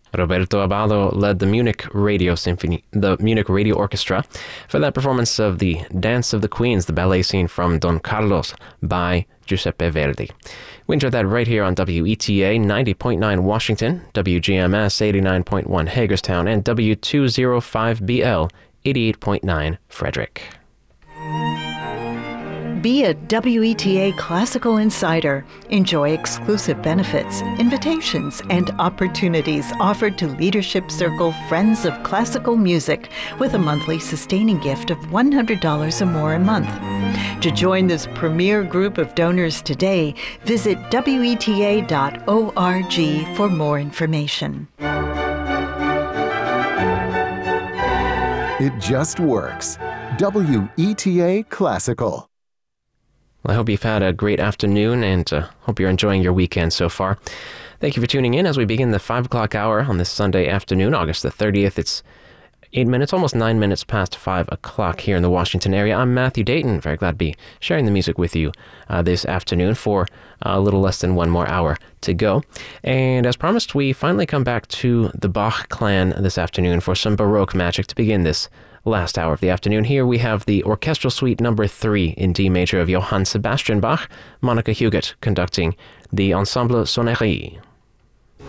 Roberto Aballo led the Munich Radio Orchestra for that performance of the Dance of the Queens, the ballet scene from Don Carlos by Giuseppe Verdi. We enjoyed that right here on WETA 90.9 Washington, WGMS 89.1 Hagerstown, and W205BL 88.9 Frederick. Be a WETA Classical Insider. Enjoy exclusive benefits, invitations, and opportunities offered to Leadership Circle Friends of Classical Music with a monthly sustaining gift of $100 or more a month. To join this premier group of donors today, visit WETA.org for more information. It just works. WETA Classical. Well, I hope you've had a great afternoon and hope you're enjoying your weekend so far. Thank you for tuning in as we begin the 5 o'clock hour on this Sunday afternoon, August the 30th. It's 8 minutes, almost 9 minutes past 5 o'clock here in the Washington area. I'm Matthew Dayton. Very glad to be sharing the music with you this afternoon for a little less than one more hour to go. And as promised, we finally come back to the Bach clan this afternoon for some Baroque magic to begin this last hour of the afternoon. Here we have the Orchestral Suite number 3 in D major of Johann Sebastian Bach, Monica Huguet conducting the Ensemble Sonnerie.